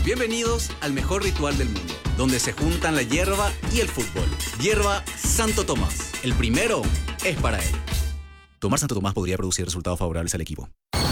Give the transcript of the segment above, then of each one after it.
Bienvenidos al mejor ritual del mundo, donde se juntan la hierba y el fútbol. Hierba Santo Tomás. El primero es para él. Tomar Santo Tomás podría producir resultados favorables al equipo.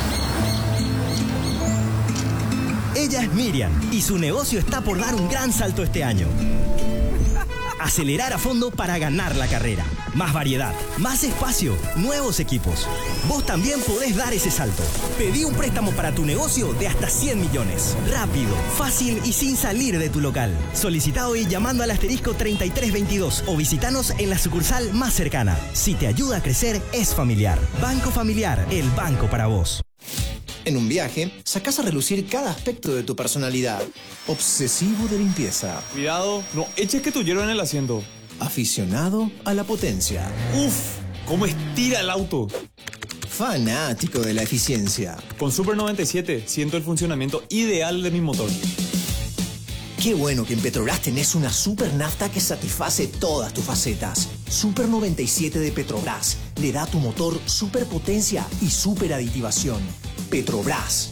Ella es Miriam y su negocio está por dar un gran salto este año. Acelerar a fondo para ganar la carrera. Más variedad, más espacio, nuevos equipos. Vos también podés dar ese salto. Pedí un préstamo para tu negocio de hasta 100 millones. Rápido, fácil y sin salir de tu local. Solicita hoy llamando al asterisco 3322 o visitanos en la sucursal más cercana. Si te ayuda a crecer, es familiar. Banco Familiar, el banco para vos. En un viaje, sacás a relucir cada aspecto de tu personalidad. Obsesivo de limpieza. Cuidado, no eches que tu hierro en el asiento. Aficionado a la potencia. ¡Uf! ¿Cómo estira el auto? Fanático de la eficiencia. Con Super 97 siento el funcionamiento ideal de mi motor. Qué bueno que en Petrobras tenés una super nafta que satisface todas tus facetas. Super 97 de Petrobras le da a tu motor super potencia y super aditivación. Petrobras.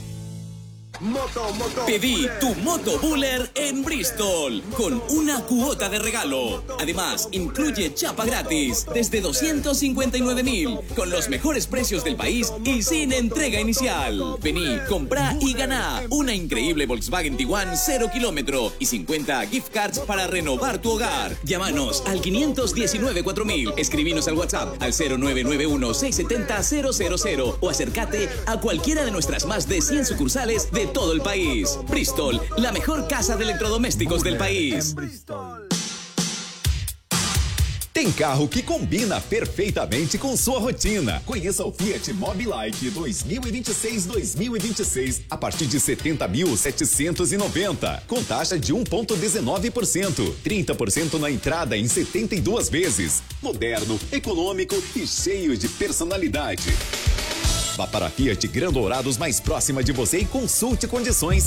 Pedí tu Moto Buller en Bristol con una cuota de regalo. Además, incluye chapa gratis desde 259.000 con los mejores precios del país y sin entrega inicial. Vení, comprá y ganá una increíble Volkswagen Tiguan 0 kilómetro y 50 gift cards para renovar tu hogar. Llámanos al 519-4000, escribinos al WhatsApp al 0991-670-000 o acércate a cualquiera de nuestras más de 100 sucursales de todo el país. Bristol, la mejor casa de electrodomésticos del país. Tem carro que combina perfeitamente com sua rotina. Conheça o Fiat Mobilite 2026-2026 a partir de 70.790, com taxa de 1,19%, 30% na entrada em 72 vezes. Moderno, econômico e cheio de personalidade. Vá para a Fiat Grandourados mais próxima de você e consulte condições.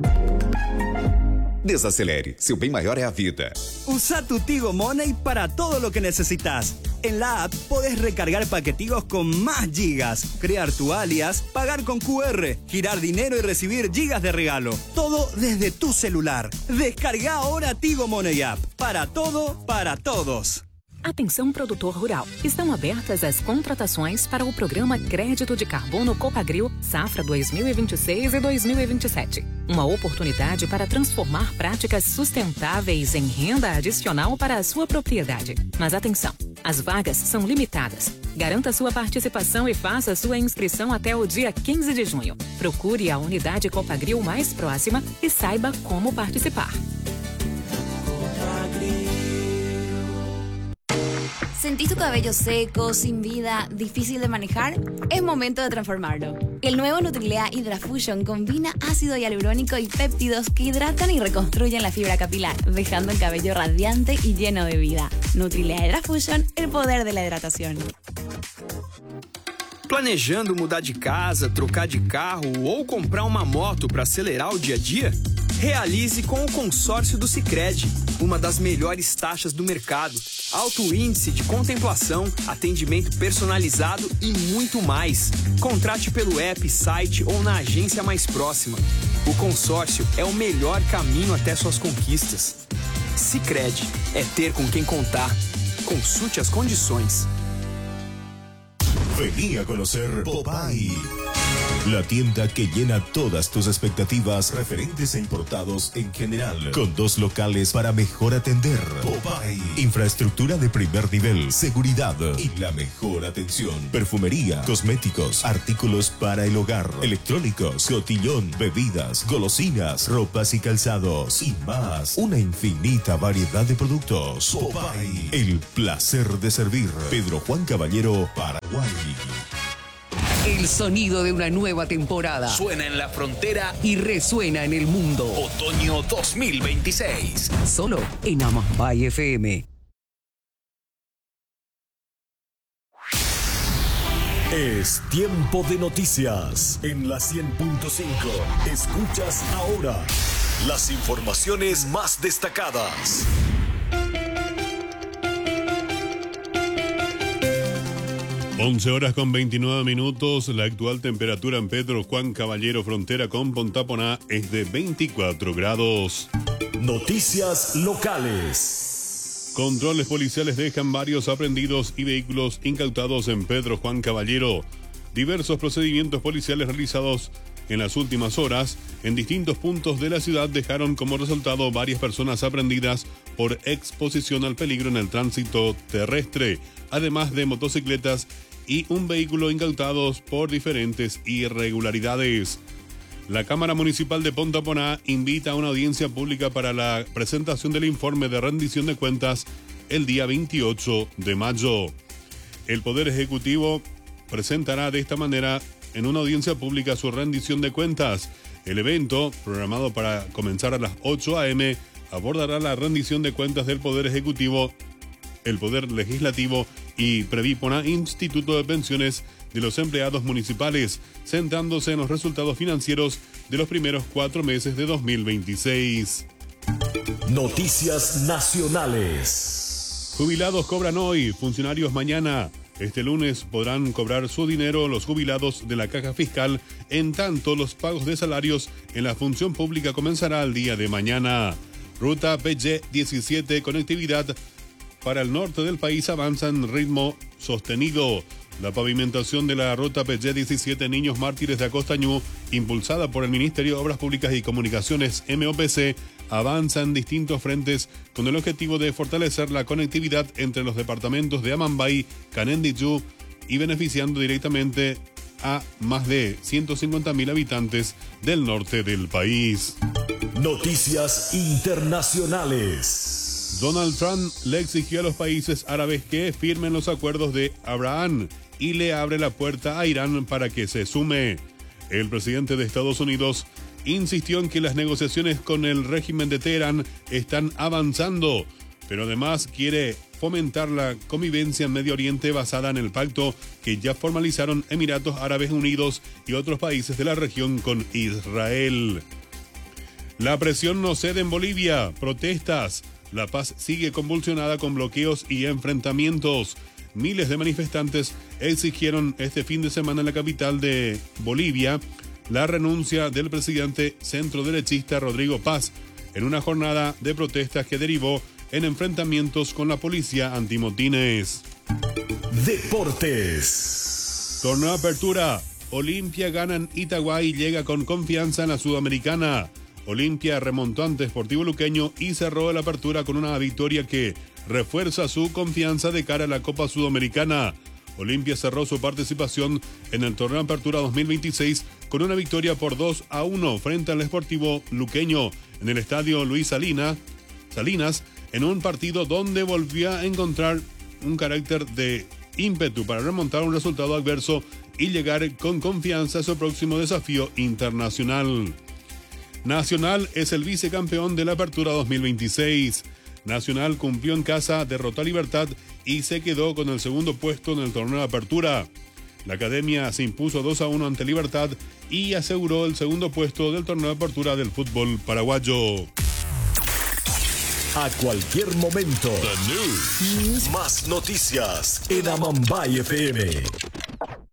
Desacelere, seu bem maior é a vida. Usa tu Tigo Money para todo lo que necesitas. En la app podés recargar paquetigos con más gigas, crear tu alias, pagar con QR, girar dinero y recibir gigas de regalo. Todo desde tu celular. Descarga ahora Tigo Money App. Para todo, para todos. Atenção, produtor rural. Estão abertas as contratações para o programa Crédito de Carbono Copagril Safra 2026 e 2027. Uma oportunidade para transformar práticas sustentáveis em renda adicional para a sua propriedade. Mas atenção, as vagas são limitadas. Garanta sua participação e faça sua inscrição até o dia 15 de junho. Procure a unidade Copagril mais próxima e saiba como participar. ¿Sentís tu cabello seco, sin vida, difícil de manejar? Es momento de transformarlo. El nuevo Nutrilea Hydrafusion combina ácido hialurónico y péptidos que hidratan y reconstruyen la fibra capilar, dejando el cabello radiante y lleno de vida. Nutrilea Hydrafusion, el poder de la hidratación. Planejando mudar de casa, trocar de carro ou comprar uma moto para acelerar o dia a dia? Realize com o consórcio do Sicredi, uma das melhores taxas do mercado, alto índice de contemplação, atendimento personalizado e muito mais. Contrate pelo app, site ou na agência mais próxima. O consórcio é o melhor caminho até suas conquistas. Sicredi, é ter com quem contar. Consulte as condições. Vení a conocer Popeye, la tienda que llena todas tus expectativas referentes e importados en general, con 2 locales para mejor atender. Popeye, infraestructura de primer nivel, seguridad y la mejor atención. Perfumería, cosméticos, artículos para el hogar, electrónicos, cotillón, bebidas, golosinas, ropas y calzados y más. Una infinita variedad de productos. Popeye, el placer de servir. Pedro Juan Caballero, Paraguay. El sonido de una nueva temporada Suena en la frontera y resuena en el mundo. Otoño 2026. Solo en Amambay FM. Es tiempo de noticias en la 100.5. Escuchas ahora las informaciones más destacadas. 11:29. La actual temperatura en Pedro Juan Caballero, frontera con Pontaponá, es de 24 grados. Noticias locales. Controles policiales dejan varios aprehendidos y vehículos incautados en Pedro Juan Caballero. Diversos procedimientos policiales realizados en las últimas horas en distintos puntos de la ciudad dejaron como resultado varias personas aprehendidas por exposición al peligro en el tránsito terrestre, además de motocicletas y un vehículo incautados por diferentes irregularidades. La Cámara Municipal de Pontaponá invita a una audiencia pública para la presentación del informe de rendición de cuentas el día 28 de mayo. El Poder Ejecutivo presentará de esta manera en una audiencia pública su rendición de cuentas. El evento, programado para comenzar a las 8 a.m., abordará la rendición de cuentas del Poder Ejecutivo, el Poder Legislativo y Previpona, Instituto de Pensiones de los Empleados Municipales, centrándose en los resultados financieros de los primeros 4 meses de 2026. Noticias nacionales. Jubilados cobran hoy, funcionarios mañana. Este lunes podrán cobrar su dinero los jubilados de la caja fiscal, en tanto los pagos de salarios en la función pública comenzará el día de mañana. Ruta PG 17, conectividad para el norte del país avanza en ritmo sostenido. La pavimentación de la ruta PG 17 Niños Mártires de Acostañú, impulsada por el Ministerio de Obras Públicas y Comunicaciones MOPC, avanza en distintos frentes con el objetivo de fortalecer la conectividad entre los departamentos de Amambay, Canendiyú y beneficiando directamente a más de 150.000 habitantes del norte del país. Noticias internacionales. Donald Trump le exigió a los países árabes que firmen los acuerdos de Abraham y le abre la puerta a Irán para que se sume. El presidente de Estados Unidos insistió en que las negociaciones con el régimen de Teherán están avanzando, pero además quiere fomentar la convivencia en Medio Oriente basada en el pacto que ya formalizaron Emiratos Árabes Unidos y otros países de la región con Israel. La presión no cede en Bolivia, protestas. La Paz sigue convulsionada con bloqueos y enfrentamientos. Miles de manifestantes exigieron este fin de semana en la capital de Bolivia la renuncia del presidente centroderechista Rodrigo Paz en una jornada de protestas que derivó en enfrentamientos con la policía antimotines. Deportes. Torneo Apertura. Olimpia gana en Itagüí y llega con confianza en la Sudamericana. Olimpia remontó ante Sportivo Luqueño y cerró la apertura con una victoria que refuerza su confianza de cara a la Copa Sudamericana. Olimpia cerró su participación en el Torneo Apertura 2026 con una victoria por 2-1 frente al Sportivo Luqueño en el estadio Luis Salinas, en un partido donde volvió a encontrar un carácter de ímpetu para remontar un resultado adverso y llegar con confianza a su próximo desafío internacional. Nacional es el vicecampeón de la Apertura 2026. Nacional cumplió en casa, derrotó a Libertad y se quedó con el segundo puesto en el torneo de Apertura. La Academia se impuso 2-1 ante Libertad y aseguró el segundo puesto del torneo de Apertura del fútbol paraguayo. A cualquier momento. The News. Más noticias en Amambay FM.